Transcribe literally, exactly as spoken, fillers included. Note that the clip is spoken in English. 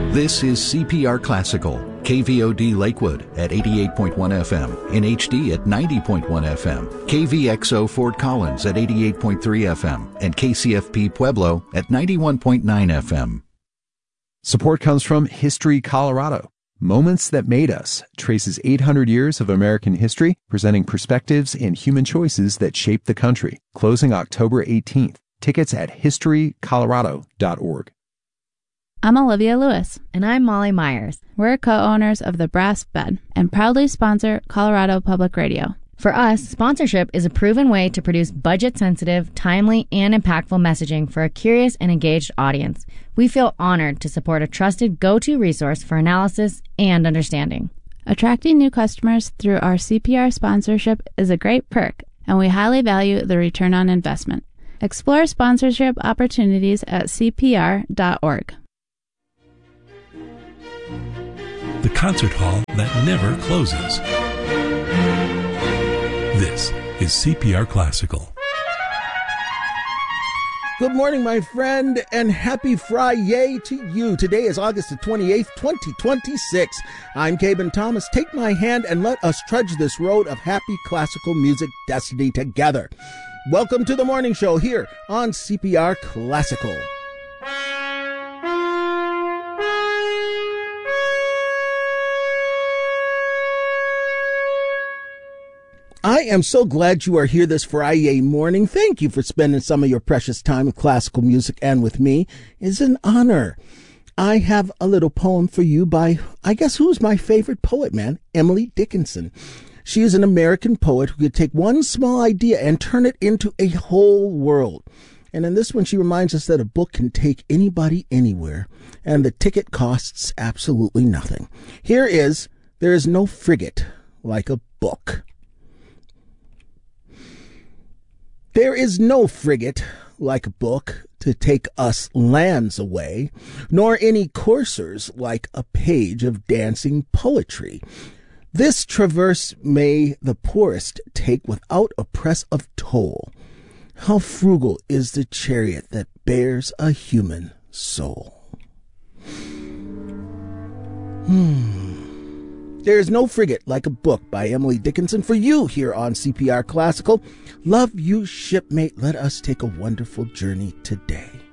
This is C P R Classical, K V O D Lakewood at eighty-eight point one F M, in H D at ninety point one F M, K V X O Fort Collins at eighty-eight point three F M, and K C F P Pueblo at ninety-one point nine F M. Support comes from History Colorado. Moments That Made Us traces eight hundred years of American history, presenting perspectives and human choices that shaped the country. Closing October eighteenth. Tickets at history colorado dot org. I'm Olivia Lewis. And I'm Molly Myers. We're co-owners of The Brass Bed and proudly sponsor Colorado Public Radio. For us, sponsorship is a proven way to produce budget-sensitive, timely, and impactful messaging for a curious and engaged audience. We feel honored to support a trusted go-to resource for analysis and understanding. Attracting new customers through our C P R sponsorship is a great perk, and we highly value the return on investment. Explore sponsorship opportunities at C P R dot org. The concert hall that never closes. This is C P R Classical. Good morning, my friend, and happy Friday to you. Today is August the twenty-eighth, twenty twenty-six. I'm Caben Thomas. Take my hand and let us trudge this road of happy classical music destiny together. Welcome to the morning show here on C P R Classical. I am so glad you are here this Friday morning. Thank you for spending some of your precious time with classical music and with me. It's an honor. I have a little poem for you by, I guess, who's my favorite poet, man? Emily Dickinson. She is an American poet who could take one small idea and turn it into a whole world. And in this one, she reminds us that a book can take anybody anywhere, and the ticket costs absolutely nothing. Here is, There is no frigate like a book. There is no frigate like a book to take us lands away, nor any coursers like a page of dancing poetry. This traverse may the poorest take without a press of toll. How frugal is the chariot that bears a human soul. Hmm. There is no frigate like a book by Emily Dickinson for you here on C P R Classical. Love you, shipmate. Let us take a wonderful journey today.